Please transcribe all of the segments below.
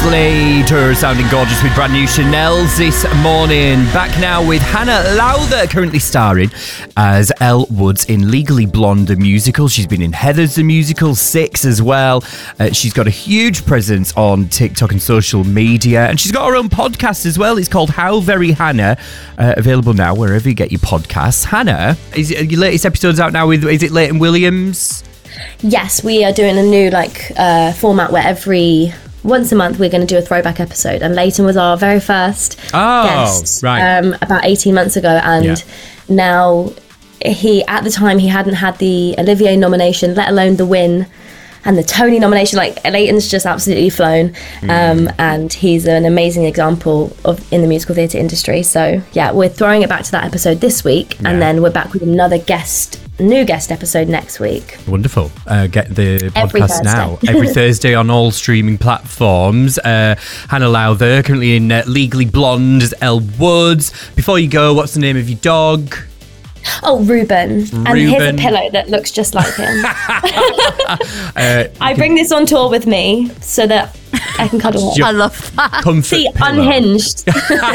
Slater sounding gorgeous with brand new Chanel's this morning. Back now with Hannah Lowther, currently starring as Elle Woods in Legally Blonde the musical. She's been in Heathers the musical, Six as well. She's got a huge presence on TikTok and social media, and she's got her own podcast as well. It's called How Very Hannah, available now wherever you get your podcasts. Hannah, your latest episode's out now with, is it Leighton Williams? Yes, we are doing a new format where once a month we're going to do a throwback episode, and Leighton was our very first guest about 18 months ago, and now at the time he hadn't had the Olivier nomination, let alone the win and the Tony nomination. Leighton's just absolutely flown, and he's an amazing example in the musical theatre industry. So yeah, we're throwing it back to that episode this week, and then we're back with another new guest episode next week. Wonderful. Get the podcast now every Thursday on all streaming platforms. Hannah Lowther, currently in Legally Blonde as Elle Woods. Before you go, what's the name of your dog? Oh, Ruben. And here's a pillow that looks just like him. I bring this on tour with me so that I can cuddle him. I love that. See, pillow. Unhinged.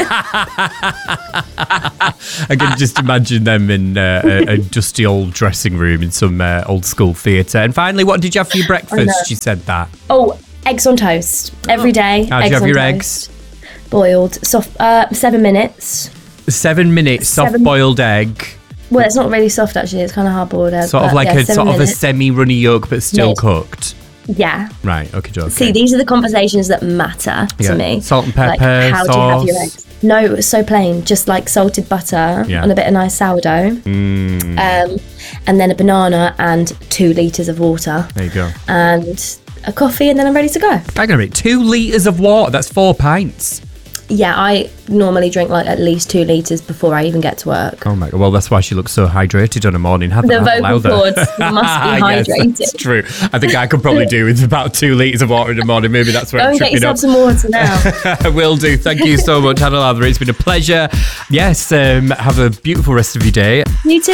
I can just imagine them in a dusty old dressing room in some old school theatre. And finally, what did you have for your breakfast? She said that. Oh, eggs on toast. Every day. How do you have your eggs? Boiled. Soft. 7 minutes. 7 minutes, soft-boiled egg. Well, it's not really soft, actually. It's kind of hard-boiled egg. Sort of like a semi-runny yolk, but still cooked. Yeah. Right, okay. See, these are the conversations that matter to me. Salt and pepper, how sauce. do you have your eggs? No, it was so plain. Just like salted butter on a bit of nice sourdough. And then a banana and 2 litres of water. There you go. And a coffee, and then I'm ready to go. Hang on a minute, 2 litres of water? That's 4 pints. Yeah, I normally drink at least 2 litres before I even get to work. Oh my God, well, that's why she looks so hydrated on a morning. The vocal cords must be hydrated. Yes, that's true. I think I could probably do with about 2 litres of water in the morning. Maybe that's where I'm tripping up. Go and get yourself some water now. Will do. Thank you so much, Hannah Lowther. It's been a pleasure. Yes, have a beautiful rest of your day. You too.